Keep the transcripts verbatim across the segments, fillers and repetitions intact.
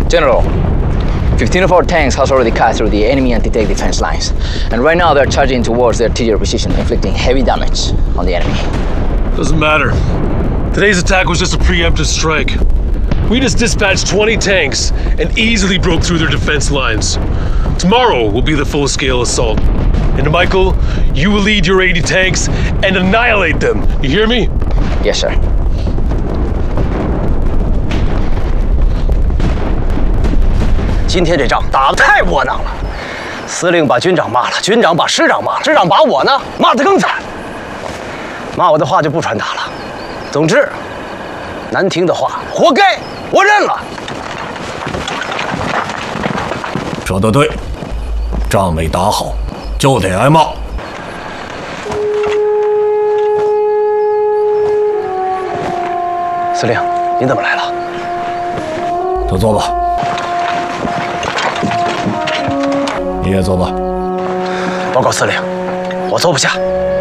General, fifteen of our tanks has already cut through the enemy anti-tank defense lines, and right now they're charging towards the artillery position, inflicting heavy damage on the enemy. Doesn't matter. Today's attack was just a preemptive strike. We just dispatched twenty tanks and easily broke through their defense lines. Tomorrow will be the full-scale assault. And Michael, you will lead your eighty tanks and annihilate them. You hear me? Yes, sir. 今天这仗打得太窝囊了，司令把军长骂了，军长把师长骂了，师长把我呢骂得更惨。骂我的话就不传达了。总之，难听的话，活该，我认了。 说得对，仗没打好就得挨骂。 司令，您怎么来了？ 都坐吧。 你也坐吧。 报告司令，我坐不下。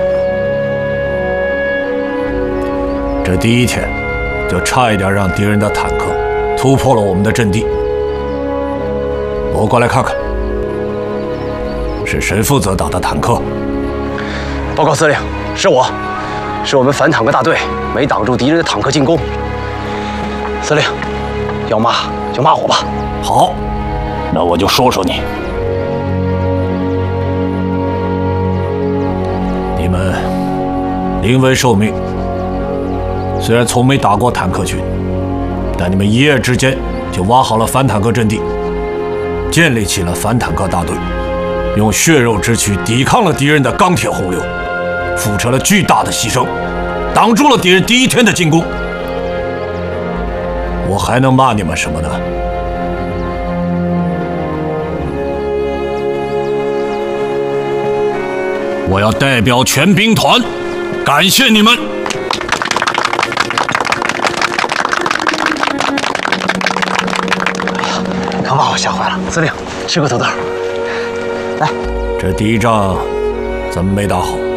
这第一天就差一点让敌人的坦克突破了我们的阵地。我过来看看，是谁负责打的坦克？ 报告司令，是我，是我们反坦克大队没挡住敌人的坦克进攻。司令，要骂就骂我吧。 好，那我就说说你。 你们临危受命，虽然从没打过坦克群，但你们一夜之间就挖好了反坦克阵地，建立起了反坦克大队，用血肉之躯抵抗了敌人的钢铁洪流，付出了巨大的牺牲，挡住了敌人第一天的进攻。我还能骂你们什么呢？ 我要代表全兵团感谢你们。 可把我吓坏了，司令，吃个土豆。来， 这第一仗咱们没打好。